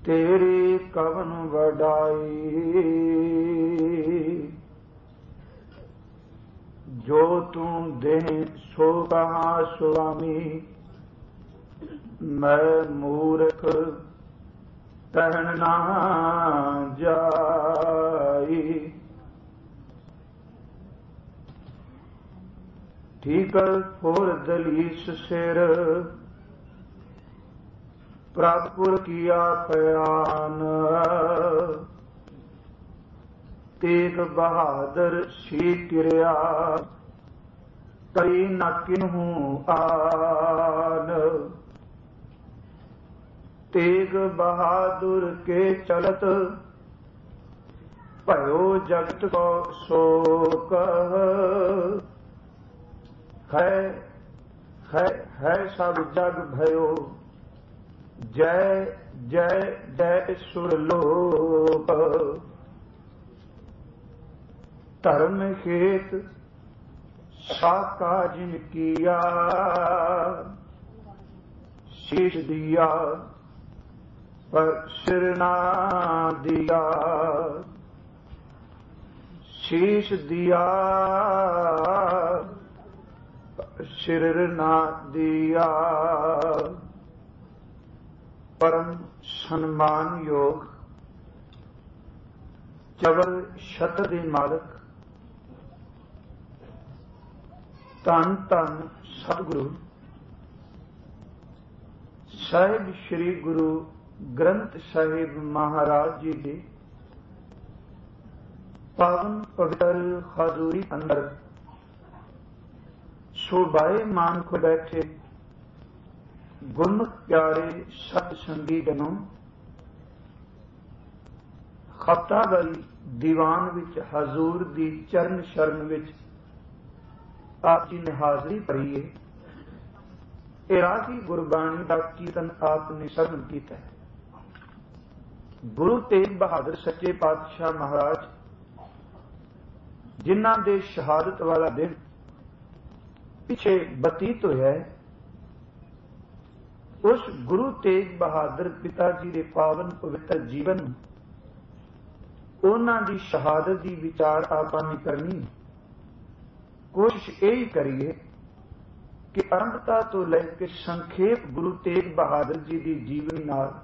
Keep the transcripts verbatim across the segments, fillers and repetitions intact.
तेरी कवन वडाई, जो तू दे सो कहा स्वामी। मैं मूर्ख कहन ना जाई, ठीकर फुर दलीस सिर। प्रभुपुर किया पयान, तेग बहादुर सी किरिया। कई न किन्हू आन, तेग बहादुर के चलत। भयो जगत को शोक, है है है सब जग भयो। जय जय जय सुरलोक, धर्म हेत साका जिन किया। शीश दिया पर सिर ना दिया, शीश दिया सिर ना दिया। परम सम्मान योग चवर छत्र दे मालक धन धन सतगुरु साहिब श्री गुरु ग्रंथ साहिब महाराज जी के पावन पवित्र हजूरी अंदर शोभाए मान को बैठे गुरमुख प्यारे सत संगी जनों। खफ्तागल दीवान विच हजूर दी चरण शरण विच आप जी ने हाजरी भरी है। इराही गुरबाणी का कीर्तन आपने श्रवण किया है। गुरु तेग बहादुर सच्चे पातशाह महाराज जिन्हां दे शहादत वाला दिन पिछे बतीत होया है, उस गुरु तेग बहादुर पिता जी के पावन पवित्र जीवन उन्हां दी शहादत की विचार आपां करनी। कोशिश यही करिए कि आरंभता तो लैके संखेप गुरु तेग बहादुर जी की जीवनी नाल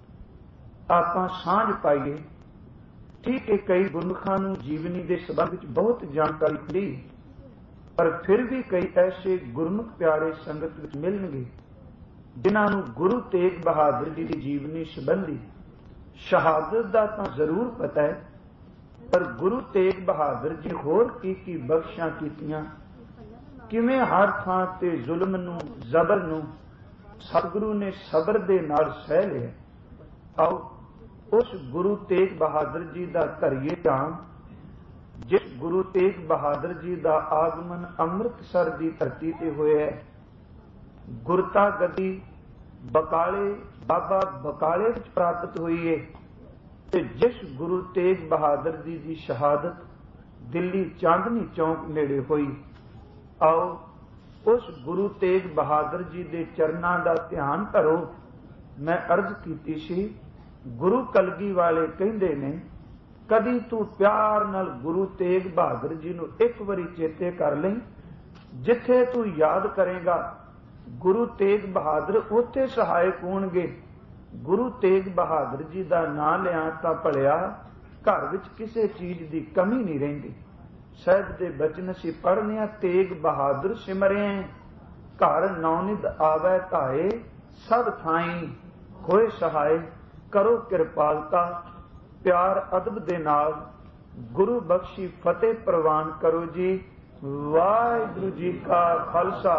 आपां सांझ पाइए। ठीक है, कई गुरमुखां नूं जीवनी के संबंध विच बहुत जानकारी मिली, पर फिर भी कई ऐसे गुरमुख प्यारे संगत विच मिलणगे जिन्हां नूं गुरु तेग बहादुर जी की जीवनी संबंधी शहादत का तो जरूर पता है, पर गुरु तेग बहादुर जी होर की की बख्शिशां कीतियां, किवें हर थां ते जुल्म नूं जबर नूं सतगुरु ने सबर दे नाल सह लिया। आओ उस गुरु तेग बहादुर जी का करिए ध्यान, जिस गुरु तेग बहादुर जी का आगमन अमृतसर की धरती ते होया है। गुरता गद्दी बकाले बाबा बकाले विच प्राप्त हुई है, ते जिस गुरु तेग बहादुर जी की शहादत दिल्ली चांदनी चौक नेड़े हुई। आओ उस गुरु तेग बहादुर जी के चरनां दा ध्यान करो। मैं अर्ज कीती सी, गुरु कलगी वाले कहंदे ने, कदी तू प्यार नाल गुरु तेग बहादुर जी नूं एक वारी चेते कर लई। जिथे तू याद करेगा गुरु तेग बहादुर उत्थे सहायक होणगे। गुरु तेग बहादुर जी का नाम लिया तां भलिया घर विच किसी चीज की कमी नहीं रहिंदी। साहिब दे बचन असीं पढ़ने आ, तेग बहादुर सिमरे घर नौनिध आवे धाए। सब थाई होए सहाय, करो किरपालता प्यार अदब दे नाल। गुरु बख्शी फतेह प्रवान करो जी। वाहिगुरू जी का खालसा,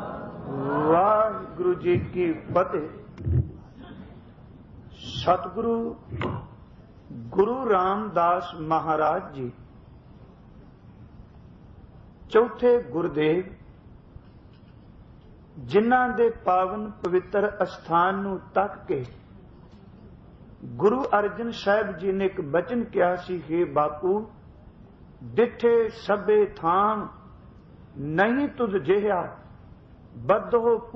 वाहिगुरू जी की फतेह। सतगुरु गुरु रामदास महाराज जी चौथे गुरुदेव, जिन्हां दे पावन पवित्र अस्थान नूं तक के गुरु अर्जन साहिब जी ने एक बचन किया सी, हे बापू डिठे सबे थां नहीं तुझ जिहा बद्धो